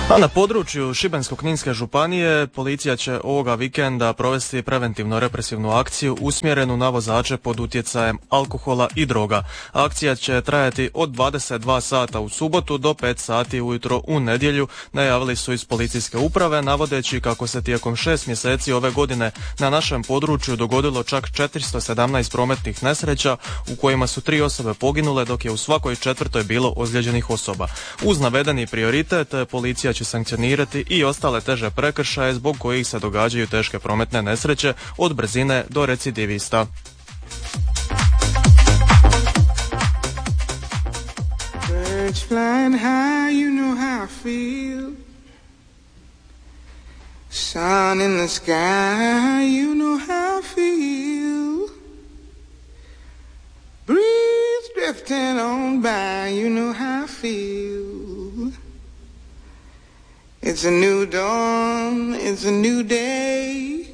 A na području Šibensko-kninske županije policija će ovoga vikenda provesti preventivno represivnu akciju usmjerenu na vozače pod utjecajem alkohola i droga. Akcija će trajati od 22 sata u subotu do 5 sati ujutro u nedjelju, najavili su iz policijske uprave, navodeći kako se tijekom 6 mjeseci ove godine na našem području dogodilo čak 417 prometnih nesreća u kojima su 3 osobe poginule, dok je u svakoj četvrtoj bilo ozlijeđenih osoba. Uz navedeni prioritet policija će sankcionirati i ostale teže prekršaje zbog kojih se događaju teške prometne nesreće, od brzine do recidivista. Birds flying high, you know how I feel. Sun in the sky, you know how I feel. Breeze drifting on by, you know how I feel. It's a new dawn, it's a new day.